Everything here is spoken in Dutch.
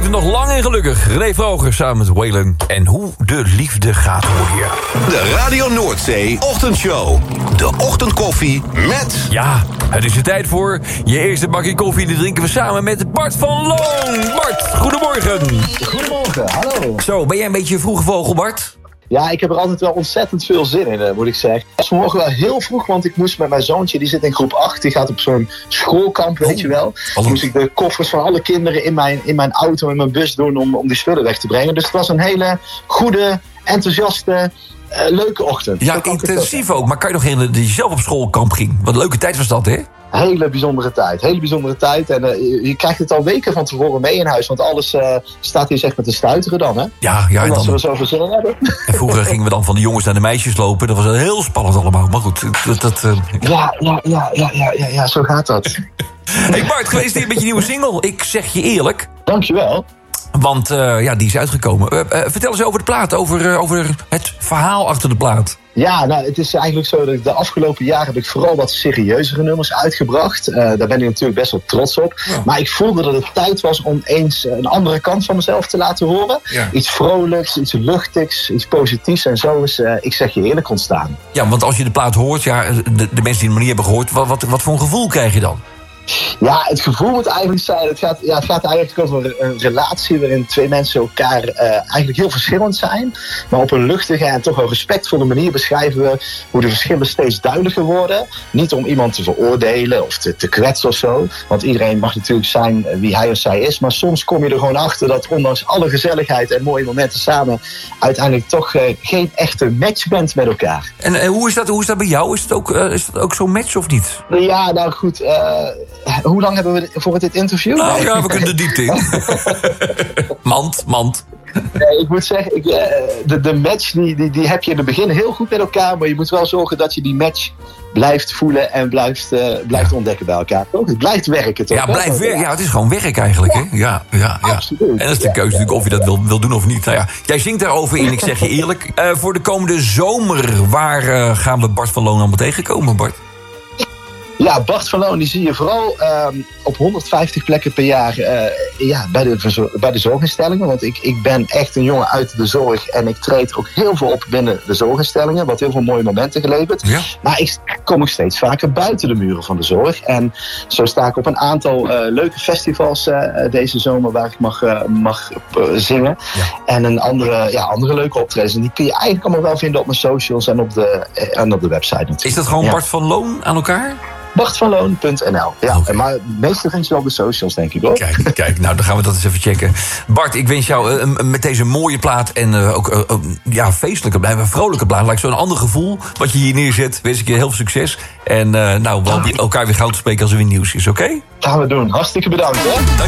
leven nog lang en gelukkig. René Vroger samen met Waylon. En hoe de liefde gaat hier. De Radio Noordzee Ochtendshow. De ochtendkoffie met... Ja, het is de tijd voor je eerste bakje koffie. Die drinken we samen met Bart van Loon. Bart, goedemorgen. Goedemorgen, hallo. Zo, ben jij een beetje een vroege vogel, Bart? Ja, ik heb er altijd wel ontzettend veel zin in, moet ik zeggen. Het was vanmorgen wel heel vroeg, want ik moest met mijn zoontje, die zit in groep 8, die gaat op zo'n schoolkamp, weet je wel. Toen moest ik de koffers van alle kinderen in mijn auto, in mijn bus doen om die spullen weg te brengen. Dus het was een hele goede, enthousiaste, leuke ochtend. Ja, intensief ook. Maar kan je nog herinneren dat je zelf op schoolkamp ging? Wat een leuke tijd was dat, hè? Hele bijzondere tijd. En je krijgt het al weken van tevoren mee in huis. Want alles staat hier zeg maar te stuiteren dan, hè? Ja, en omdat dan... we zoveel zin in hebben. En vroeger gingen we dan van de jongens naar de meisjes lopen. Dat was heel spannend allemaal. Maar goed, Ja, zo gaat dat. Hey Bart, gefeliciteerd met je nieuwe single. Ik zeg je eerlijk. Dankjewel. Want die is uitgekomen. Vertel eens over de plaat, over het verhaal achter de plaat. Ja, nou, het is eigenlijk zo dat de afgelopen jaren heb ik vooral wat serieuzere nummers uitgebracht. Daar ben ik natuurlijk best wel trots op. Ja. Maar ik voelde dat het tijd was om eens een andere kant van mezelf te laten horen. Ja. Iets vrolijks, iets luchtigs, iets positiefs. En zo is Ik zeg je eerlijk ontstaan. Ja, want als je de plaat hoort, de mensen die het nog niet hebben gehoord, wat voor een gevoel krijg je dan? Ja, het gevoel moet eigenlijk zijn... Het gaat eigenlijk over een relatie waarin twee mensen elkaar eigenlijk heel verschillend zijn. Maar op een luchtige en toch wel respectvolle manier beschrijven we hoe de verschillen steeds duidelijker worden. Niet om iemand te veroordelen of te kwetsen of zo. Want iedereen mag natuurlijk zijn wie hij of zij is. Maar soms kom je er gewoon achter dat ondanks alle gezelligheid en mooie momenten samen... uiteindelijk toch geen echte match bent met elkaar. En hoe is dat bij jou? Is dat ook zo'n match of niet? Ja, nou goed... hoe lang hebben we voor dit interview? Nou ja, we kunnen er diepte in. Mand. Nee, ik moet zeggen, de match die heb je in het begin heel goed met elkaar. Maar je moet wel zorgen dat je die match blijft voelen en blijft ontdekken bij elkaar. Toch? Het blijft werken, toch? Ja, blijft werken. Ja, het is gewoon werk eigenlijk. Hè? Ja. Absoluut. En dat is de keuze natuurlijk of je dat wil doen of niet. Nou ja, jij zingt daarover in, ik zeg je eerlijk. Voor de komende zomer, waar gaan we Bart van Loon allemaal tegenkomen, Bart? Ja, Bart van Loon die zie je vooral op 150 plekken per jaar bij de zorginstellingen. Want ik ben echt een jongen uit de zorg en ik treed ook heel veel op binnen de zorginstellingen. Wat heel veel mooie momenten geleverd. Ja. Maar ik kom ook steeds vaker buiten de muren van de zorg. En zo sta ik op een aantal leuke festivals deze zomer waar ik mag zingen. Ja. En een andere leuke optredens. En die kun je eigenlijk allemaal wel vinden op mijn socials en op de website natuurlijk. Is dat gewoon Bart van Loon aan elkaar? bartvanloon.nl. Ja, okay. Maar het meeste vind je wel op de socials, denk ik hoor. Kijk, nou dan gaan we dat eens even checken. Bart, ik wens jou met deze mooie plaat en ook feestelijke plaat, vrolijke plaat, lijkt zo'n ander gevoel wat je hier neerzet. Wens ik je heel veel succes. En we hopen elkaar weer gauw te spreken als er weer nieuws is, oké? Gaan we doen. Hartstikke bedankt, hè?